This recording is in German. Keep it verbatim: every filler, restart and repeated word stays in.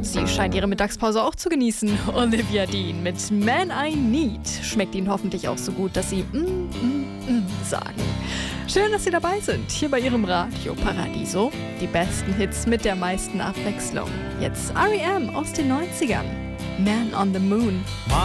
Sie scheint ihre Mittagspause auch zu genießen. Olivia Dean mit Man I Need schmeckt Ihnen hoffentlich auch so gut, dass Sie mm, mm, mm sagen. Schön, dass Sie dabei sind, hier bei Ihrem Radio Paradiso. Die besten Hits mit der meisten Abwechslung. Jetzt R E M aus den neunzigern. Man on the Moon.